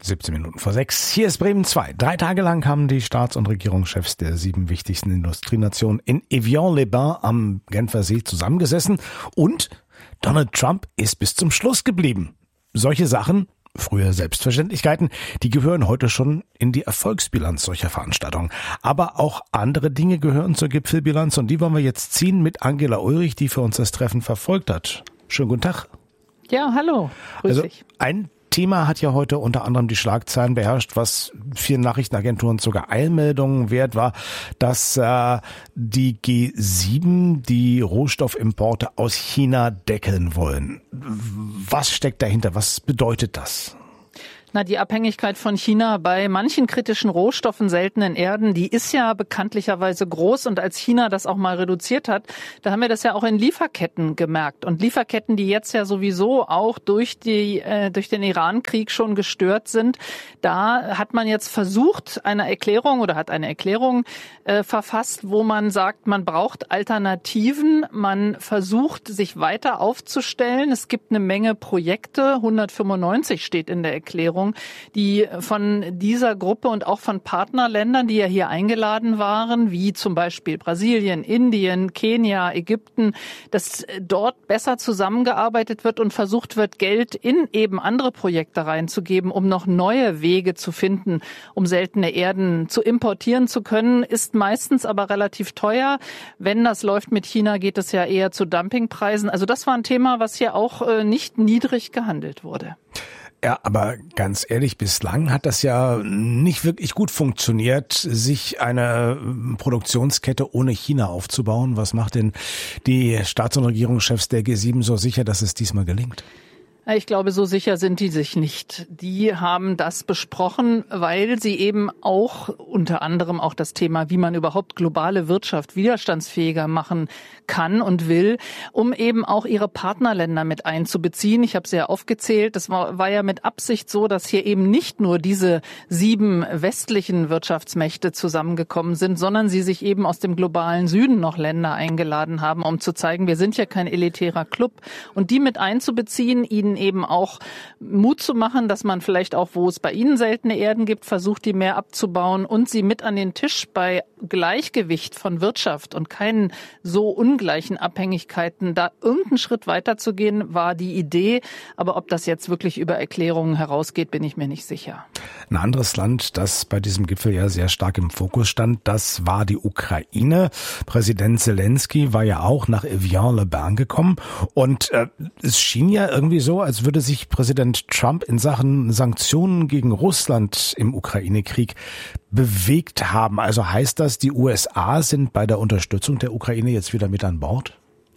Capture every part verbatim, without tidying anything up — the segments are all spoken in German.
siebzehn Minuten vor sechs. Hier ist Bremen zwei. Drei Tage lang haben die Staats- und Regierungschefs der sieben wichtigsten Industrienationen in Evian-les-Bains am Genfer See zusammengesessen und Donald Trump ist bis zum Schluss geblieben. Solche Sachen, früher Selbstverständlichkeiten, die gehören heute schon in die Erfolgsbilanz solcher Veranstaltungen. Aber auch andere Dinge gehören zur Gipfelbilanz und die wollen wir jetzt ziehen mit Angela Ulrich, die für uns das Treffen verfolgt hat. Schönen guten Tag. Ja, hallo. Grüß also dich. Ein Thema hat ja heute unter anderem die Schlagzeilen beherrscht, was vielen Nachrichtenagenturen sogar Eilmeldungen wert war, dass äh, die G sieben die Rohstoffimporte aus China deckeln wollen. Was steckt dahinter? Was bedeutet das? Na, die Abhängigkeit von China bei manchen kritischen Rohstoffen, seltenen Erden, die ist ja bekanntlicherweise groß. Und als China das auch mal reduziert hat, da haben wir das ja auch in Lieferketten gemerkt. Und Lieferketten, die jetzt ja sowieso auch durch die äh, durch den Iran-Krieg schon gestört sind, da hat man jetzt versucht, eine Erklärung oder hat eine Erklärung äh, verfasst, wo man sagt, man braucht Alternativen, man versucht, sich weiter aufzustellen. Es gibt eine Menge Projekte, hundertfünfundneunzig steht in der Erklärung, die von dieser Gruppe und auch von Partnerländern, die ja hier eingeladen waren, wie zum Beispiel Brasilien, Indien, Kenia, Ägypten, dass dort besser zusammengearbeitet wird und versucht wird, Geld in eben andere Projekte reinzugeben, um noch neue Wege zu finden, um seltene Erden zu importieren zu können, ist meistens aber relativ teuer. Wenn das läuft mit China, geht es ja eher zu Dumpingpreisen. Also das war ein Thema, was hier auch nicht niedrig gehandelt wurde. Ja, aber ganz ehrlich, bislang hat das ja nicht wirklich gut funktioniert, sich eine Produktionskette ohne China aufzubauen. Was macht denn die Staats- und Regierungschefs der G sieben so sicher, dass es diesmal gelingt? Ich glaube, so sicher sind die sich nicht. Die haben das besprochen, weil sie eben auch unter anderem auch das Thema, wie man überhaupt globale Wirtschaft widerstandsfähiger machen kann und will, um eben auch ihre Partnerländer mit einzubeziehen. Ich habe es ja aufgezählt. Das war, war ja mit Absicht so, dass hier eben nicht nur diese sieben westlichen Wirtschaftsmächte zusammengekommen sind, sondern sie sich eben aus dem globalen Süden noch Länder eingeladen haben, um zu zeigen, wir sind ja kein elitärer Club. Und die mit einzubeziehen, ihnen eben auch Mut zu machen, dass man vielleicht auch, wo es bei ihnen seltene Erden gibt, versucht, die mehr abzubauen und sie mit an den Tisch bei Gleichgewicht von Wirtschaft und keinen so ungleichen Abhängigkeiten da irgendeinen Schritt weiterzugehen, war die Idee. Aber ob das jetzt wirklich über Erklärungen herausgeht, bin ich mir nicht sicher. Ein anderes Land, das bei diesem Gipfel ja sehr stark im Fokus stand, das war die Ukraine. Präsident Zelensky war ja auch nach Evian-les-Bains gekommen und äh, es schien ja irgendwie so, als würde sich Präsident Trump in Sachen Sanktionen gegen Russland im Ukraine-Krieg bewegt haben. Also heißt das, die U S A sind bei der Unterstützung der Ukraine jetzt wieder mit an Bord?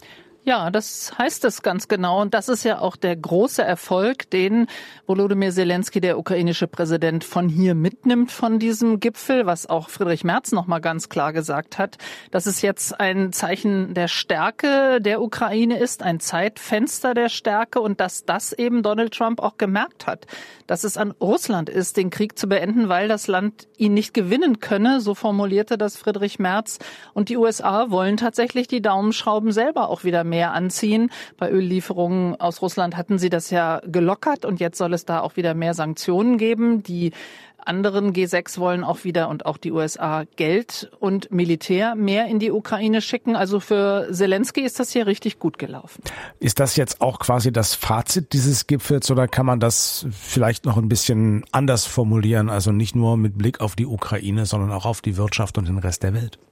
Ja, das heißt es ganz genau. Und das ist ja auch der große Erfolg, den Volodymyr Zelensky, der ukrainische Präsident, von hier mitnimmt von diesem Gipfel, was auch Friedrich Merz noch mal ganz klar gesagt hat, dass es jetzt ein Zeichen der Stärke der Ukraine ist, ein Zeitfenster der Stärke und dass das eben Donald Trump auch gemerkt hat, dass es an Russland ist, den Krieg zu beenden, weil das Land ihn nicht gewinnen könne, so formulierte das Friedrich Merz. Und die U S A wollen tatsächlich die Daumenschrauben selber auch wieder mehr anziehen. Bei Öllieferungen aus Russland hatten sie das ja gelockert und jetzt soll es da auch wieder mehr Sanktionen geben. Die anderen G sechs wollen auch wieder und auch die U S A Geld und Militär mehr in die Ukraine schicken. Also für Zelensky ist das hier richtig gut gelaufen. Ist das jetzt auch quasi das Fazit dieses Gipfels oder kann man das vielleicht noch ein bisschen anders formulieren? Also nicht nur mit Blick auf die Ukraine, sondern auch auf die Wirtschaft und den Rest der Welt?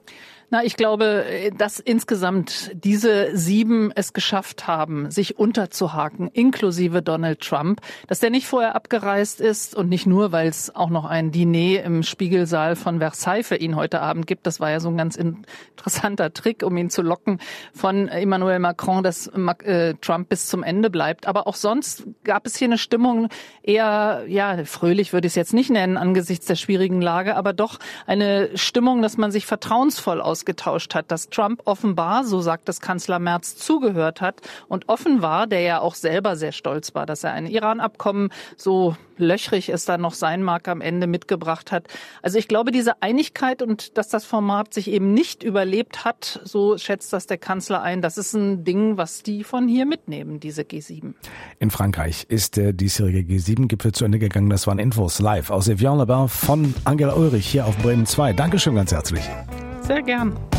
Na, ich glaube, dass insgesamt diese sieben es geschafft haben, sich unterzuhaken, inklusive Donald Trump, dass der nicht vorher abgereist ist und nicht nur, weil es auch noch ein Diner im Spiegelsaal von Versailles für ihn heute Abend gibt. Das war ja so ein ganz interessanter Trick, um ihn zu locken von Emmanuel Macron, dass äh, Trump bis zum Ende bleibt. Aber auch sonst gab es hier eine Stimmung eher, ja, fröhlich würde ich es jetzt nicht nennen angesichts der schwierigen Lage, aber doch eine Stimmung, dass man sich vertrauensvoll aus ausgetauscht hat, dass Trump offenbar, so sagt es Kanzler Merz, zugehört hat und offen war, der ja auch selber sehr stolz war, dass er ein Iran-Abkommen, so löchrig es dann noch sein mag, am Ende mitgebracht hat. Also ich glaube, diese Einigkeit und dass das Format sich eben nicht überlebt hat, so schätzt das der Kanzler ein, das ist ein Ding, was die von hier mitnehmen, diese G sieben. In Frankreich ist der diesjährige G sieben Gipfel zu Ende gegangen. Das waren Infos live aus Evian-le-Bain von Angela Ulrich hier auf Bremen zwei. Dankeschön ganz herzlich. Sehr gern.